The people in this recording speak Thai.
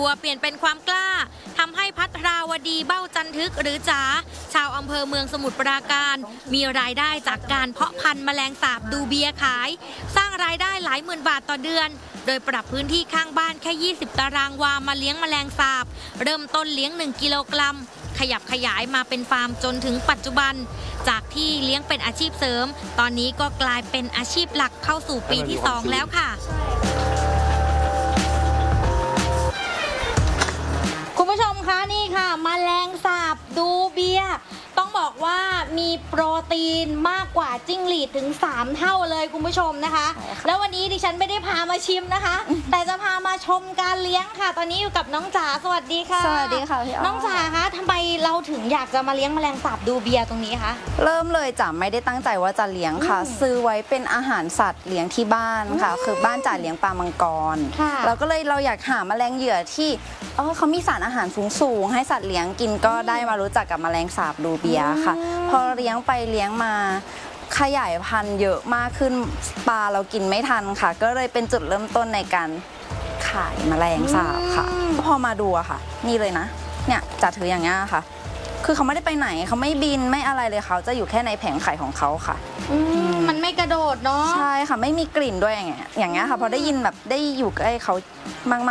วเปลี่ยนเป็นความกล้าทำให้ภัทราวดีเบ้าจันทึกหรือจ๋าชาวอำเภอเมืองสมุทรปราการมีรายได้จากการเพาะพันธุ์แมลงสาบดูเบียขายสร้างรายได้หลายหมื่นบาทต่อเดือนโดยปรับพื้นที่ข้างบ้านแค่20ตารางวามาเลี้ยงแมลงสาบเริ่มต้นเลี้ยง1กิโลกรัมขยับขยายมาเป็นฟาร์มจนถึงปัจจุบันจากที่เลี้ยงเป็นอาชีพเสริมตอนนี้ก็กลายเป็นอาชีพหลักเข้าสู่ปีที่2แล้วค่ะคุณผู้ชมคะนี่ค่ะแมลงสาบดูเบียต้องบอกว่ามีโปรตีนมากกว่าจิ้งหรีดถึง3เท่าเลยคุณผู้ชมนะคะแล้ววันนี้ดิฉันไม่ได้พามาชิมนะคะแต่จะพามาชมการเลี้ยงค่ะตอนนี้อยู่กับน้องจ๋าสวัสดีค่ะสวัสดีค่ะพี่อ้อมน้องจ๋าคะทำไมเราถึงอยากจะมาเลี้ยงแมลงสาบดูเบียตรงนี้คะเริ่มเลยจ๋าไม่ได้ตั้งใจว่าจะเลี้ยงค่ะซื้อไว้เป็นอาหารสัตว์เลี้ยงที่บ้านค่ะคือบ้านจ๋าเลี้ยงปลามังกรเราก็เลยเราอยากหาแมลงเหยื่อที่เขามีสารอาหารสูงให้สัตว์เลี้ยงกินก็ได้มารู้จักกับแมลงสาบดูเบียค่ะพอเลี้ยงไปเลี้ยงมาขยายพันธุ์เยอะมากขึ้นปลาเรากินไม่ทันค่ะก็เลยเป็นจุดเริ่มต้นในการขายแมลงสาบค่ะพอมาดูอะค่ะนี่เลยนะเนี่ยจัดถืออย่างเงี้ยค่ะคือเขาไม่ได้ไปไหนเขาไม่บินไม่อะไรเลยเขาจะอยู่แค่ในแผงไข่ของเขาค่ะมันไม่กระโดดเนาะใช่ค่ะไม่มีกลิ่นด้วยอย่างเงี้ยค่ะพอได้ยินแบบได้อยู่ใกล้เขามาก